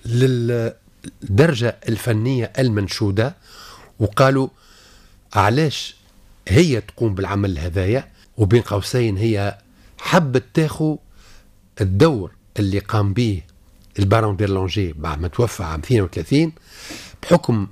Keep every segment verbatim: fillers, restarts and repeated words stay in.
للدرجة الفنية المنشودة، وقالوا علاش هي تقوم بالعمل هذايا، وبين قوسين هي حبت تاخو الدور اللي قام به البارون ديرلونجي بعد ما توفى عام اثنين وثلاثين، بحكم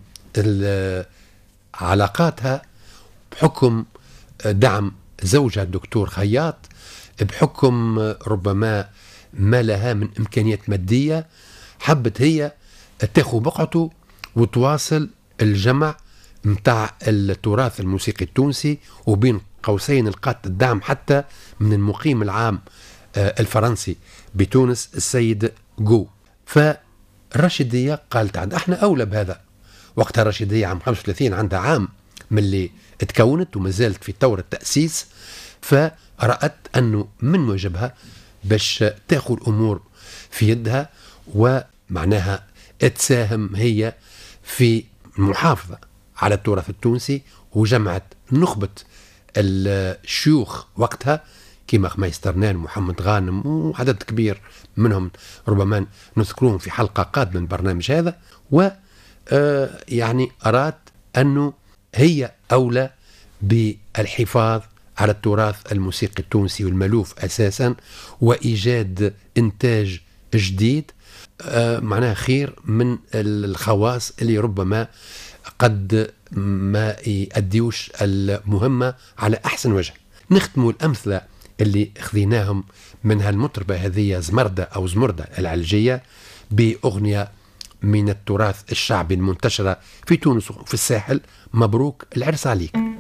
علاقاتها، بحكم دعم زوجها الدكتور خياط، بحكم ربما ما لها من إمكانيات مادية، حبت هي تاخو بقعته وتواصل الجمع متاع التراث الموسيقي التونسي، وبين قوسين لقات الدعم حتى من المقيم العام الفرنسي بتونس السيد جو. فالرشيدية قالت عند احنا أولى بهذا. وقتها الرشيدية عام خمسة وثلاثين عندها عام من اللي اتكونت وما زالت في طور التأسيس، فرأت أنه من واجبها باش تاخذ الأمور في يدها، ومعناها تساهم هي في المحافظة على التراث التونسي، وجمعت نخبة الشيوخ وقتها كما خميس ترنان، محمد غانم، وعدد كبير منهم ربما نذكرهم في حلقة قادمة من البرنامج هذا. و يعني أراد أنه هي أولى بالحفاظ على التراث الموسيقي التونسي والمألوف أساسا، وإيجاد إنتاج جديد معناها خير من الخواص اللي ربما قد ما يأديوش المهمة على أحسن وجه. نختموا الأمثلة اللي خذيناهم من هالمطربة هذه زمردة أو زمردة العلجية بأغنية من التراث الشعبي المنتشرة في تونس وفي الساحل، مبروك العرس عليك.